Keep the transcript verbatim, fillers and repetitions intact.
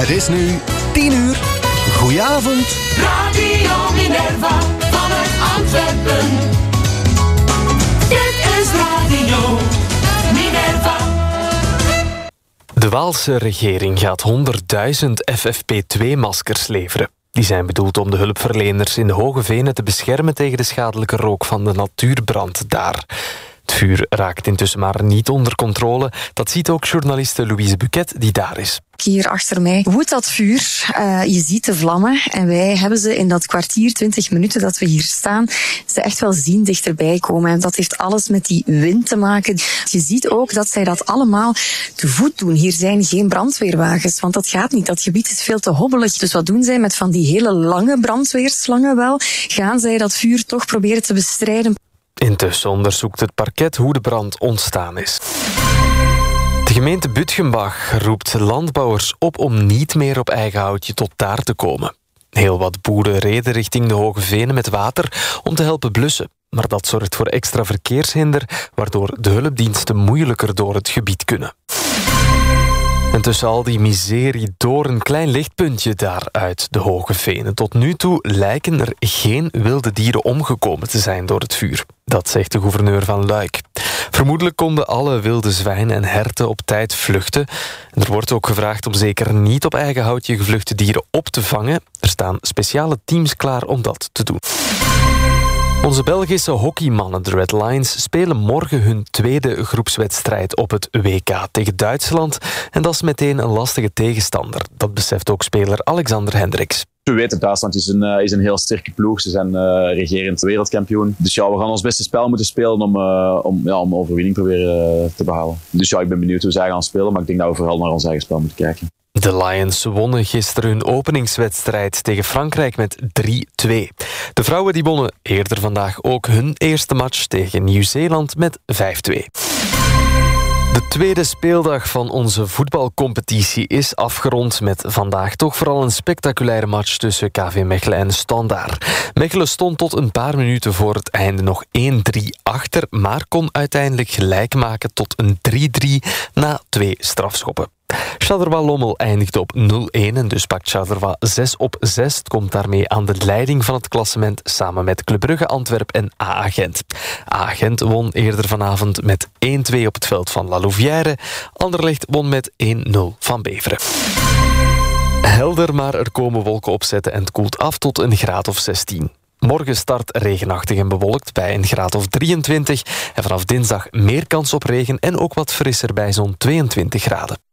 Het is nu tien uur. Goedenavond. Radio Minerva vanuit Antwerpen. Dit is Radio Minerva. De Waalse regering gaat honderdduizend F F P twee maskers leveren. Die zijn bedoeld om de hulpverleners in de Hoge Venen te beschermen tegen de schadelijke rook van de natuurbrand daar. Het vuur raakt intussen maar niet onder controle. Dat ziet ook journaliste Louise Buquet, die daar is. Hier achter mij woedt dat vuur. Uh, je ziet de vlammen. En wij hebben ze in dat kwartier, twintig minuten dat we hier staan, ze echt wel zien dichterbij komen. En dat heeft alles met die wind te maken. Je ziet ook dat zij dat allemaal te voet doen. Hier zijn geen brandweerwagens, want dat gaat niet. Dat gebied is veel te hobbelig. Dus wat doen zij met van die hele lange brandweerslangen wel? Gaan zij dat vuur toch proberen te bestrijden? Intussen onderzoekt het parket hoe de brand ontstaan is. De gemeente Bütgenbach roept landbouwers op om niet meer op eigen houtje tot daar te komen. Heel wat boeren reden richting de Hoge Venen met water om te helpen blussen. Maar dat zorgt voor extra verkeershinder, waardoor de hulpdiensten moeilijker door het gebied kunnen. En tussen al die miserie door een klein lichtpuntje daar uit de Hoge Venen. Tot nu toe lijken er geen wilde dieren omgekomen te zijn door het vuur. Dat zegt de gouverneur van Luik. Vermoedelijk konden alle wilde zwijnen en herten op tijd vluchten. En er wordt ook gevraagd om zeker niet op eigen houtje gevluchte dieren op te vangen. Er staan speciale teams klaar om dat te doen. Onze Belgische hockeymannen, de Red Lions, spelen morgen hun tweede groepswedstrijd op het W K tegen Duitsland. En dat is meteen een lastige tegenstander. Dat beseft ook speler Alexander Hendricks. We weten, Duitsland is een, uh, is een heel sterke ploeg. Ze zijn uh, regerend wereldkampioen. Dus ja, we gaan ons beste spel moeten spelen om, uh, om, ja, om overwinning proberen uh, te behalen. Dus ja, ik ben benieuwd hoe zij gaan spelen, maar ik denk dat we vooral naar ons eigen spel moeten kijken. De Lions wonnen gisteren hun openingswedstrijd tegen Frankrijk met drie twee. De vrouwen die wonnen eerder vandaag ook hun eerste match tegen Nieuw-Zeeland met vijf twee. De tweede speeldag van onze voetbalcompetitie is afgerond met vandaag toch vooral een spectaculaire match tussen K V Mechelen en Standaard. Mechelen stond tot een paar minuten voor het einde nog één drie achter, maar kon uiteindelijk gelijk maken tot een drie drie na twee strafschoppen. Charleroi Lommel eindigde op nul een en dus pakt Charleroi zes op zes. Het komt daarmee aan de leiding van het klassement samen met Club Brugge, Antwerp en A A Gent. A A Gent won eerder vanavond met één twee op het veld van La Louvière. Anderlecht won met één nul van Beveren. Helder, maar er komen wolken opzetten en het koelt af tot een graad of zestien. Morgen start regenachtig en bewolkt bij een graad of drieëntwintig. En vanaf dinsdag meer kans op regen en ook wat frisser bij zo'n tweeëntwintig graden.